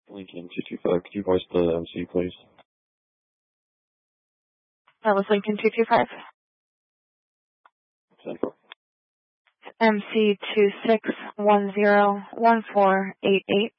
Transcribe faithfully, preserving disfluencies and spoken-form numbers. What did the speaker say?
Lincoln two two five, could you voice the M C, please? That was Lincoln two two five. Central. M C two six one zero one four eight eight.